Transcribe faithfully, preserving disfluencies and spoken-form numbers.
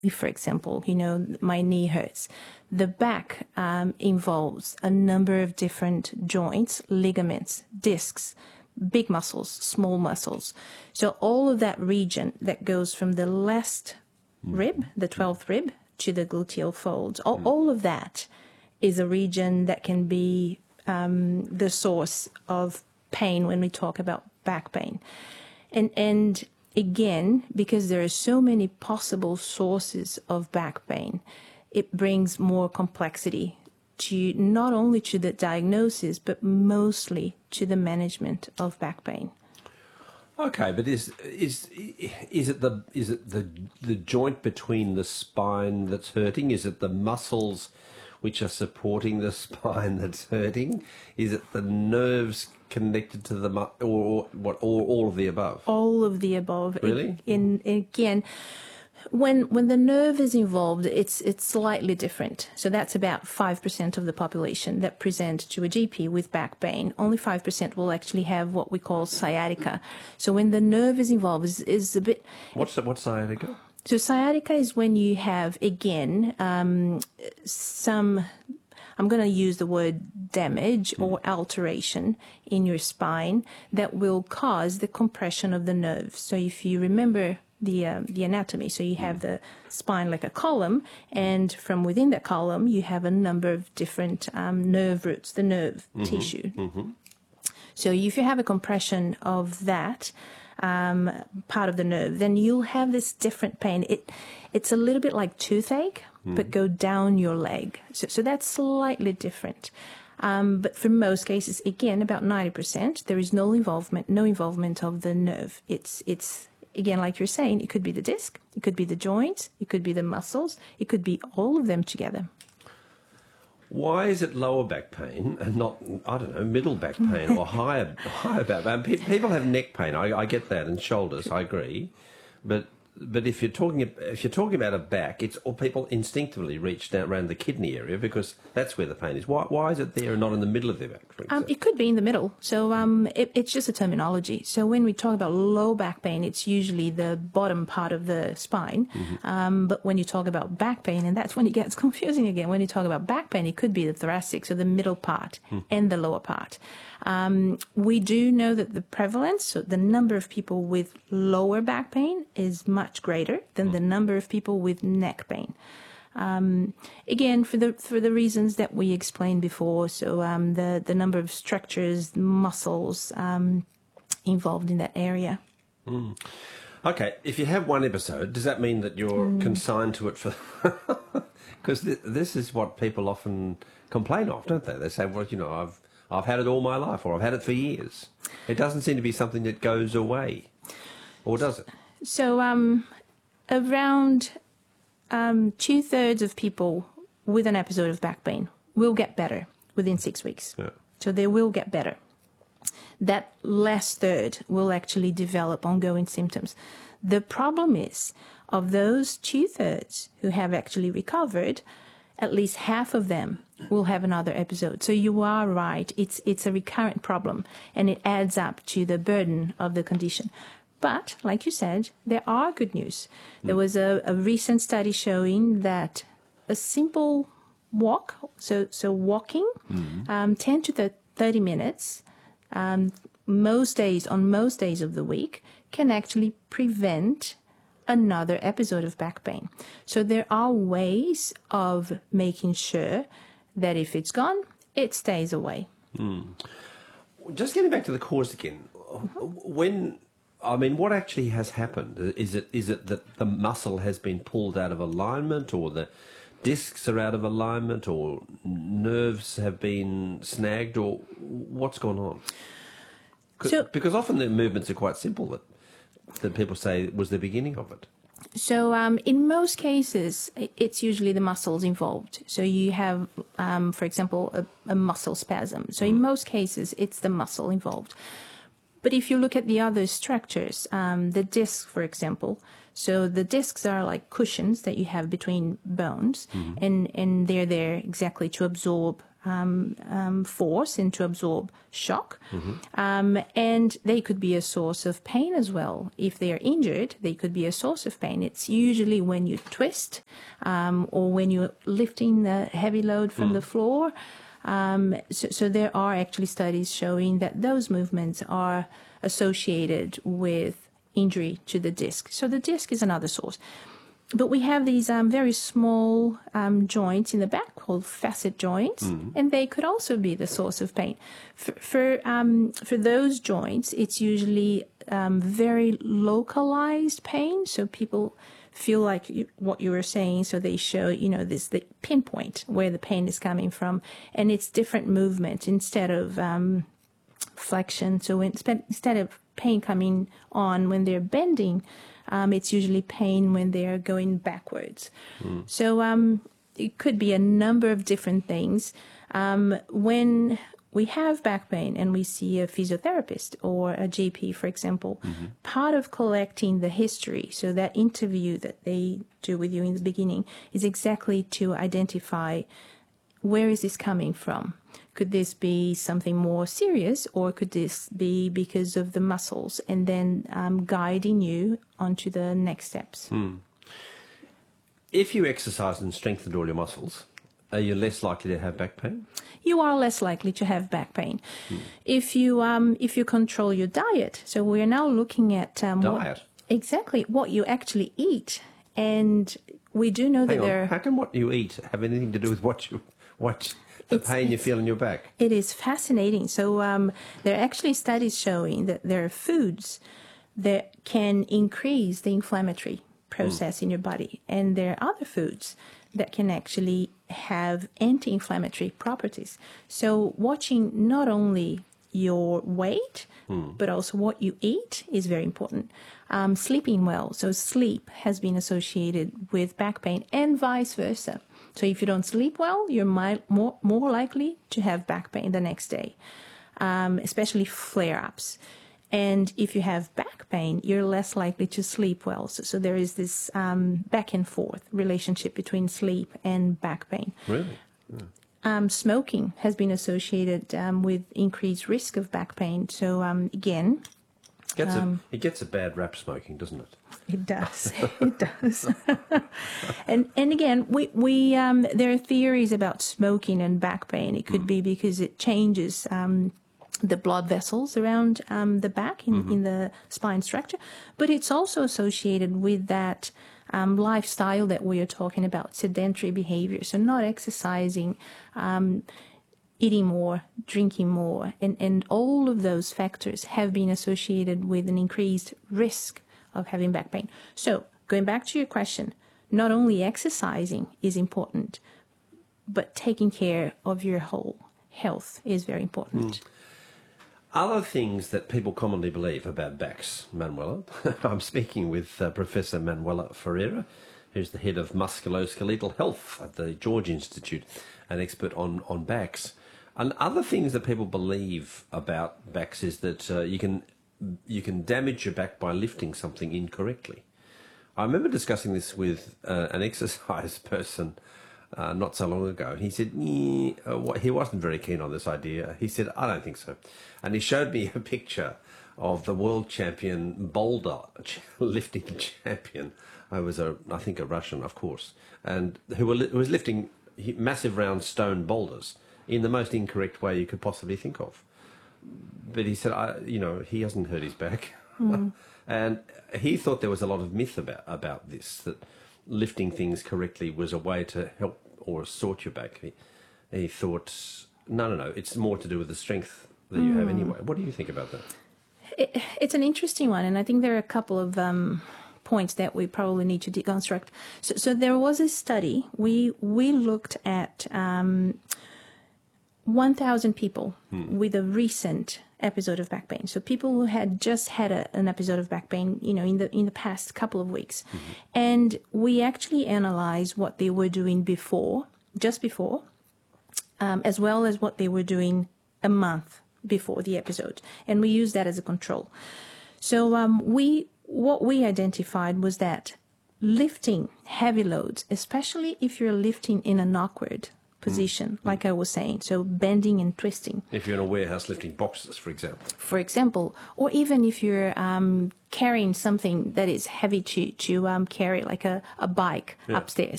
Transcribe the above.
If, for example, you know, my knee hurts, the back um, involves a number of different joints, ligaments, discs, big muscles, small muscles. So all of that region that goes from the last rib, the twelfth rib, to the gluteal folds, all, all of that is a region that can be um, the source of pain when we talk about back pain. And, and again, because there are so many possible sources of back pain, it brings more complexity to not only to the diagnosis, but mostly to the management of back pain. Okay, but is is is it the is it the the joint between the spine that's hurting? Is it the muscles which are supporting the spine that's hurting? Is it the nerves connected to the mu- or, or what? Or all of the above? All of the above. Really? In, in again. When when the nerve is involved, it's it's slightly different. So that's about five percent of the population that present to a G P with back pain. Only five percent will actually have what we call sciatica. So when the nerve is involved, is is a bit... What's what's sciatica? So sciatica is when you have, again, um, some... I'm going to use the word damage or alteration in your spine that will cause the compression of the nerves. So if you remember the uh, the anatomy, so you have the spine like a column, and from within that column you have a number of different um, nerve roots, the nerve mm-hmm. tissue. Mm-hmm. So if you have a compression of that um, part of the nerve, then you'll have this different pain. It it's a little bit like toothache, mm. but go down your leg. So so that's slightly different. Um, but for most cases, again, about ninety percent, there is no involvement, no involvement of the nerve. It's it's Again, like you're saying, it could be the disc, it could be the joints, it could be the muscles, it could be all of them together. Why is it lower back pain and not, I don't know, middle back pain or higher higher back pain? People have neck pain, I, I get that, and shoulders, I agree. But but if you're talking if you're talking about a back, it's all people instinctively reach down around the kidney area because that's where the pain is. Why why is it there and not in the middle of their back? For um, it could be in the middle. So um, it, it's just a terminology. So when we talk about low back pain, it's usually the bottom part of the spine. Mm-hmm. Um, but when you talk about back pain, and that's when it gets confusing again. When you talk about back pain, it could be the thoracic, so the middle part mm. and the lower part. Um, we do know that the prevalence, so the number of people with lower back pain is much greater than mm. the number of people with neck pain. Um, again, for the for the reasons that we explained before, so um, the, the number of structures, muscles um, involved in that area. Mm. Okay, if you have one episode, does that mean that you're mm. consigned to it for... Because th- this is what people often complain of, don't they? They say, well, you know, I've... I've had it all my life, or I've had it for years. It doesn't seem to be something that goes away, or does it? So um, around um, two-thirds of people with an episode of back pain will get better within six weeks. Yeah. So they will get better. That last third will actually develop ongoing symptoms. The problem is, of those two-thirds who have actually recovered, at least half of them will have another episode. So you are right. It's it's a recurrent problem, and it adds up to the burden of the condition. But, like you said, there are good news. Mm. There was a, a recent study showing that a simple walk, so so walking, mm. um, ten to thirty minutes, um, most days, on most days of the week, can actually prevent another episode of back pain. So there are ways of making sure that if it's gone, it stays away. Mm. Just getting back to the cause again, mm-hmm. when, I mean, what actually has happened? Is it is it that the muscle has been pulled out of alignment, or the discs are out of alignment, or nerves have been snagged, or what's gone on? So, because often the movements are quite simple that that people say was the beginning of it. So um, in most cases, it's usually the muscles involved. So you have, um, for example, a, a muscle spasm. So mm. in most cases, it's the muscle involved. But if you look at the other structures, um, the disc, for example, so the discs are like cushions that you have between bones, mm-hmm. and, and they're there exactly to absorb um, um, force and to absorb shock. Mm-hmm. Um, and they could be a source of pain as well. If they are injured, they could be a source of pain. It's usually when you twist um, or when you're lifting the heavy load from mm. the floor. Um, so, so there are actually studies showing that those movements are associated with injury to the disc. So the disc is another source. But we have these um, very small um, joints in the back called facet joints, mm. and they could also be the source of pain. For for, um, for those joints, it's usually um, very localized pain, so people feel like you, what you were saying, so they show, you know, this the pinpoint where the pain is coming from, and it's different movement instead of um, flexion. So when, instead of pain coming on when they're bending, Um, it's usually pain when they're going backwards. Mm. So um, it could be a number of different things. Um, when we have back pain and we see a physiotherapist or a G P, for example, mm-hmm. part of collecting the history, so that interview that they do with you in the beginning, is exactly to identify where is this coming from. Could this be something more serious, or could this be because of the muscles, and then um, guiding you onto the next steps? Hmm. If you exercise and strengthen all your muscles, are you less likely to have back pain? You are less likely to have back pain. Hmm. If you um, if you control your diet, so we are now looking at um, diet. What, exactly what you actually eat, and we do know Hang that on. there. How can what you eat have anything to do with what you what? The it's, pain you feel in your back. It is fascinating. So um, there are actually studies showing that there are foods that can increase the inflammatory process mm. in your body, and there are other foods that can actually have anti-inflammatory properties. So watching not only your weight, mm. but also what you eat is very important. Um, sleeping well. So sleep has been associated with back pain, and vice versa. So if you don't sleep well, you're more more likely to have back pain the next day, um, especially flare-ups. And if you have back pain, you're less likely to sleep well. So, so there is this um, back and forth relationship between sleep and back pain. Really? Yeah. Um, smoking has been associated um, with increased risk of back pain. So um, again... Gets um, a, it gets a bad rap, smoking, doesn't it? It does. It does. and and again, we we um, there are theories about smoking and back pain. It could mm. be because it changes um, the blood vessels around um, the back in, mm-hmm. in the spine structure, but it's also associated with that um, lifestyle that we are talking about, sedentary behavior. So not exercising. Um, eating more, drinking more, and, and all of those factors have been associated with an increased risk of having back pain. So, going back to your question, not only exercising is important, but taking care of your whole health is very important. Mm. Other things that people commonly believe about backs, Manuela. I'm speaking with uh, Professor Manuela Ferreira, who's the head of musculoskeletal health at the George Institute, an expert on, on backs. And other things that people believe about backs is that uh, you can you can damage your back by lifting something incorrectly. I remember discussing this with uh, an exercise person uh, not so long ago. He said uh, what, he wasn't very keen on this idea. He said, I don't think so. And he showed me a picture of the world champion boulder lifting champion. I was a I think a Russian, of course, and who, were, who was lifting massive round stone boulders in the most incorrect way you could possibly think of. But he said, I, you know, he hasn't hurt his back. Mm. And he thought there was a lot of myth about, about this, that lifting things correctly was a way to help or sort your back. He, he thought, no, no, no, it's more to do with the strength that you mm. have anyway. What do you think about that? It, it's an interesting one, and I think there are a couple of um, points that we probably need to deconstruct. So, so there was a study. We, we looked at... Um, one thousand people hmm. with a recent episode of back pain. So people who had just had a, an episode of back pain, you know, in the in the past couple of weeks. Mm-hmm. And we actually analyzed what they were doing before, just before, um, as well as what they were doing a month before the episode. And we used that as a control. So um, we what we identified was that lifting heavy loads, especially if you're lifting in an awkward position, mm. like I was saying. So bending and twisting. If you're in a warehouse lifting boxes, for example. For example, or even if you're um, carrying something that is heavy to, to um, carry, like a, a bike yeah. upstairs.